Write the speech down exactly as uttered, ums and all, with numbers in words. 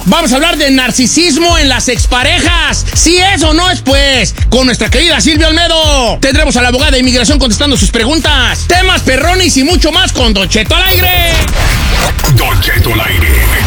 Vamos a hablar de narcisismo en las exparejas. Si es o no es, pues, con nuestra querida Silvia Olmedo. Tendremos a la abogada de inmigración contestando sus preguntas. Temas perronis y mucho más con Don Cheto al aire. Don Cheto al aire.